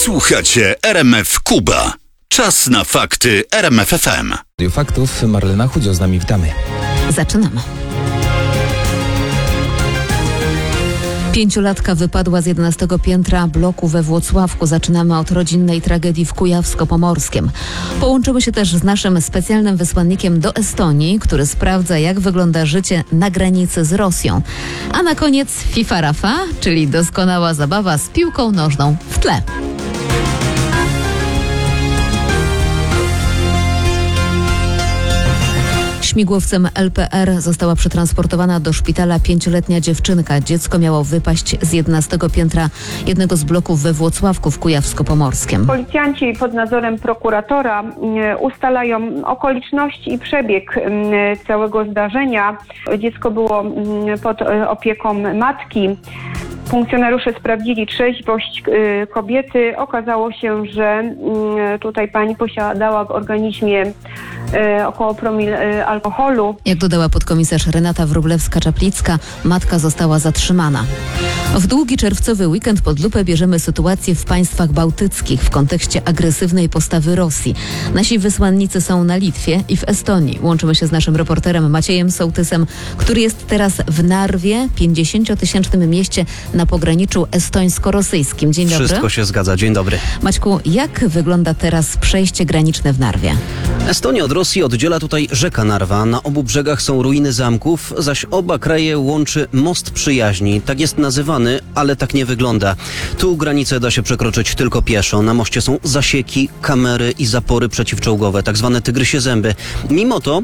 Słuchacie RMF Kuba. Czas na fakty RMF FM. Faktów Marlena Chudzio z nami, witamy. Zaczynamy. 5-latka wypadła z 11 piętra bloku we Włocławku. Zaczynamy od rodzinnej tragedii w Kujawsko-Pomorskiem. Połączymy się też z naszym specjalnym wysłannikiem do Estonii, który sprawdza, jak wygląda życie na granicy z Rosją. A na koniec FIFA Rafa, czyli doskonała zabawa z piłką nożną w tle. Śmigłowcem LPR została przetransportowana do szpitala 5-letnia dziewczynka. Dziecko miało wypaść z 11 piętra jednego z bloków we Włocławku w Kujawsko-Pomorskiem. Policjanci pod nadzorem prokuratora ustalają okoliczności i przebieg całego zdarzenia. Dziecko było pod opieką matki. Funkcjonariusze sprawdzili trzeźwość kobiety. Okazało się, że tutaj pani posiadała w organizmie około promil alkoholu. Jak dodała podkomisarz Renata Wróblewska-Czaplicka, matka została zatrzymana. W długi czerwcowy weekend pod lupę bierzemy sytuację w państwach bałtyckich w kontekście agresywnej postawy Rosji. Nasi wysłannicy są na Litwie i w Estonii. Łączymy się z naszym reporterem Maciejem Sołtysem, który jest teraz w Narwie, 50-tysięcznym mieście na pograniczu estońsko-rosyjskim. Dzień dobry. Wszystko się zgadza. Dzień dobry. Maćku, jak wygląda teraz przejście graniczne w Narwie? Estonię od Rosji oddziela tutaj rzeka Narwa. Na obu brzegach są ruiny zamków, zaś oba kraje łączy most przyjaźni. Tak jest nazywany, ale tak nie wygląda. Tu granicę da się przekroczyć tylko pieszo. Na moście są zasieki, kamery i zapory przeciwczołgowe, tak zwane tygrysie zęby. Mimo to